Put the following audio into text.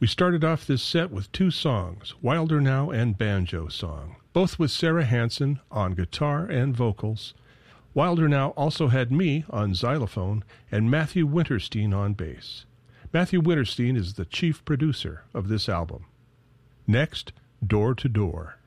We started off this set with two songs, Wilder Now and Banjo Song, both with Sarah Hansen on guitar and vocals. Wilder Now also had me on xylophone and Matthew Winterstein on bass. Matthew Winterstein is the chief producer of this album. Next, Door to Door.